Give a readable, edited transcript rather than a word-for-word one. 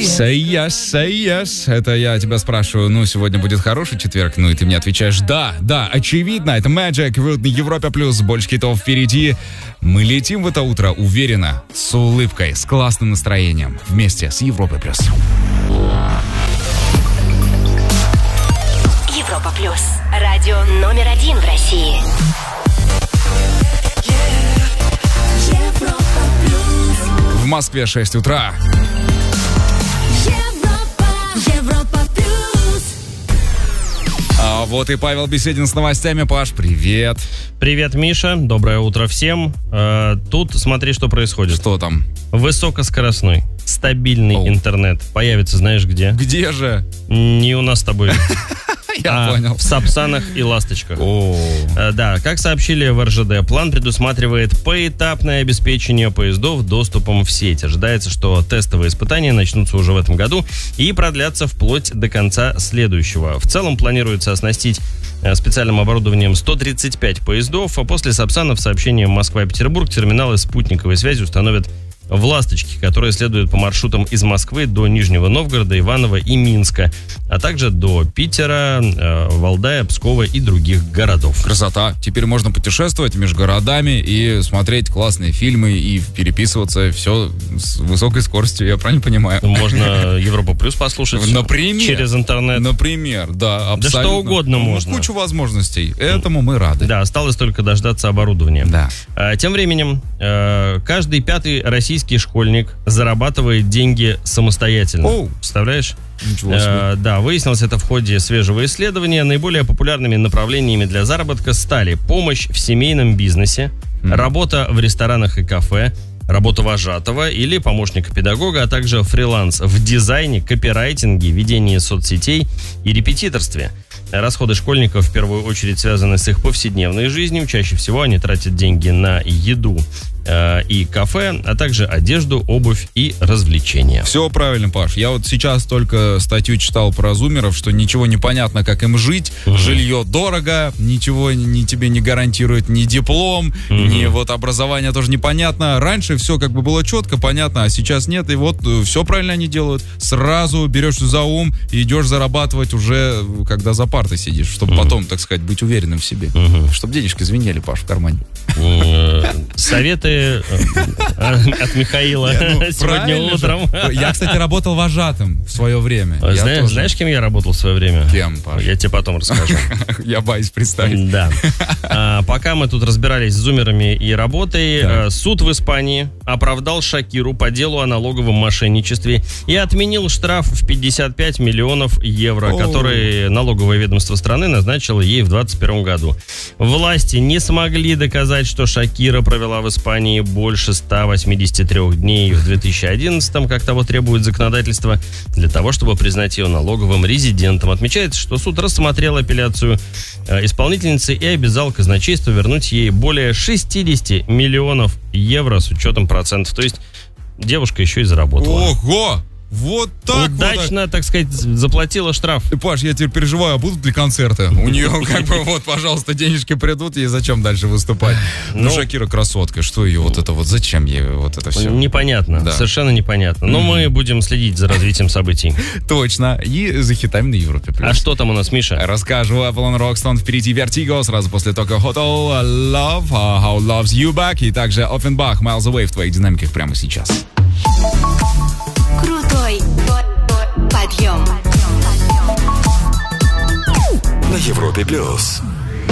Say yes. Это я тебя спрашиваю, сегодня будет хороший четверг? И ты мне отвечаешь, да, очевидно, это Magic в Европе+, больше хитов впереди. Мы летим в это утро уверенно, с улыбкой, с классным настроением, вместе с Европой+. Европа+. Радио номер 1 в России. В Москве 6 утра. Европа+. А вот и Павел Беседин с новостями. Паш, привет. Привет, Миша. Доброе утро всем. Тут смотри, что происходит. Что там? Высокоскоростной, стабильный интернет появится, знаешь где? Где же? Не у нас с тобой. Я понял. В Сапсанах и Ласточках. Да, как сообщили в РЖД, план предусматривает поэтапное обеспечение поездов доступом в сеть. Ожидается, что тестовые испытания начнутся уже в этом году и продлятся вплоть до конца следующего. В целом планируется оснастить специальным оборудованием 135 поездов, а после Сапсанов сообщением Москва и Петербург терминалы спутниковой связи установят в «Ласточке», которые следуют по маршрутам из Москвы до Нижнего Новгорода, Иваново и Минска, а также до Питера, Валдая, Пскова и других городов. Красота. Теперь можно путешествовать между городами и смотреть классные фильмы и переписываться. Все с высокой скоростью, я правильно понимаю? Можно Европа Плюс послушать. Например. Через интернет. Например, да, абсолютно. Да что угодно можно. Кучу возможностей. Этому мы рады. Да, осталось только дождаться оборудования. Да. Тем временем, каждый пятый российский школьник зарабатывает деньги самостоятельно. Представляешь? Ничего себе. Да, выяснилось это в ходе свежего исследования. Наиболее популярными направлениями для заработка стали помощь в семейном бизнесе, работа в ресторанах и кафе, работа вожатого или помощника педагога, а также фриланс в дизайне, копирайтинге, ведении соцсетей и репетиторстве. Расходы школьников в первую очередь связаны с их повседневной жизнью. Чаще всего они тратят деньги на еду и кафе, а также одежду, обувь и развлечения. Все правильно, Паш. Я вот сейчас только статью читал про зумеров, что ничего не понятно, как им жить. Жилье дорого, ничего тебе не гарантирует ни диплом, ни вот образование тоже непонятно. Раньше все как бы было четко, понятно, а сейчас нет. И вот все правильно они делают. Сразу берешь за ум и идешь зарабатывать уже, когда за партой сидишь, чтобы потом, так сказать, быть уверенным в себе. Чтобы денежки звенели, Паш, в кармане. Советы от Михаила сегодня утром. Я, кстати, работал вожатым в свое время. Знаешь, кем я работал в свое время? Кем, Паш? Я тебе потом расскажу. Я боюсь представить. Да. Пока мы тут разбирались с зумерами и работой, суд в Испании оправдал Шакиру по делу о налоговом мошенничестве и отменил штраф в 55 миллионов евро, который налоговое ведомство страны назначило ей в 2021 году. Власти не смогли доказать, что Шакира провела в Испании больше 183 дней в 2011-м, как того требует законодательство, для того, чтобы признать ее налоговым резидентом. Отмечается, что суд рассмотрел апелляцию исполнительницы и обязал казначейство вернуть ей более 60 миллионов евро с учетом процентов. То есть девушка еще и заработала. Ого! Вот так удачно, вот. Так сказать, заплатила штраф. Паш, я теперь переживаю, а будут ли концерты? У нее как бы вот, пожалуйста, денежки придут, ей зачем дальше выступать? Шакира красотка, что ее вот это вот, зачем ей вот это все? Непонятно, совершенно непонятно. Но мы будем следить за развитием событий. Точно, и за хитами на Европе+. А что там у нас, Миша? Расскажу. Apollon Rockstone, впереди Vertigo, сразу после только Hotel Love, How Loves You Back, и также Offenbach, Miles Away в твоих динамиках прямо сейчас. Крутой подъем. На Европе+.